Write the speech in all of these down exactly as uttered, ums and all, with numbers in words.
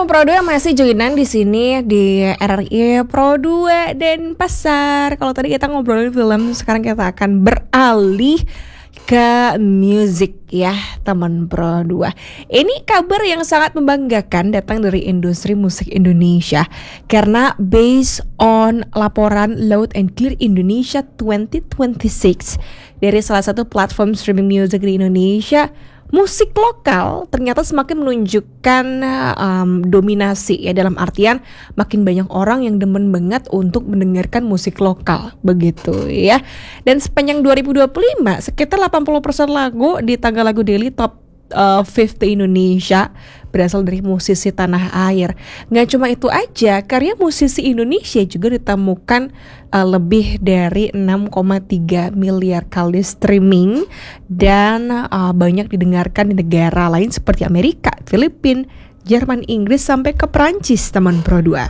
teman Pro dua masih joinan di sini di R R I Pro dua Denpasar. Kalau tadi kita ngobrolin film, sekarang kita akan beralih ke musik ya teman Pro dua. Ini kabar yang sangat membanggakan datang dari industri musik Indonesia, karena based on laporan Loud and Clear Indonesia dua ribu dua puluh enam dari salah satu platform streaming music di Indonesia, musik lokal ternyata semakin menunjukkan um, dominasi ya, dalam artian makin banyak orang yang demen banget untuk mendengarkan musik lokal begitu ya. Dan sepanjang dua ribu dua puluh lima sekitar delapan puluh persen lagu di tangga lagu daily top uh, lima puluh Indonesia berasal dari musisi tanah air. Nggak cuma itu aja, karya musisi Indonesia juga ditemukan uh, lebih dari enam koma tiga miliar kali streaming dan uh, banyak didengarkan di negara lain seperti Amerika, Filipina, Jerman, Inggris sampai ke Perancis teman Pro dua.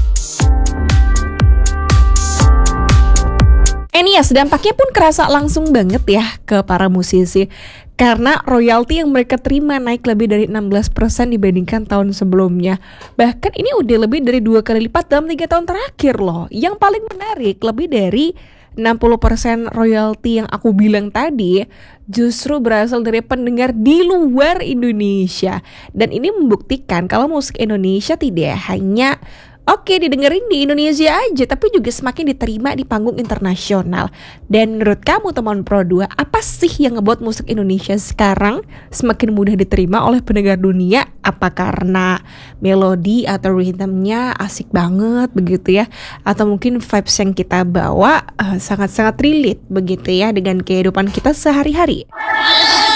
Ini ya, dampaknya pun kerasa langsung banget ya ke para musisi, karena royalti yang mereka terima naik lebih dari enam belas persen dibandingkan tahun sebelumnya. Bahkan ini udah lebih dari dua kali lipat dalam tiga tahun terakhir loh. Yang paling menarik, lebih dari enam puluh persen royalti yang aku bilang tadi justru berasal dari pendengar di luar Indonesia. Dan ini membuktikan kalau musik Indonesia tidak hanya oke didengerin di Indonesia aja, tapi juga semakin diterima di panggung internasional. Dan menurut kamu teman Pro dua, apa sih yang ngebuat musik Indonesia sekarang semakin mudah diterima oleh pendengar dunia? Apa karena melodi atau rhythmnya asik banget begitu ya? Atau mungkin vibes yang kita bawa uh, sangat-sangat relate begitu ya dengan kehidupan kita sehari-hari?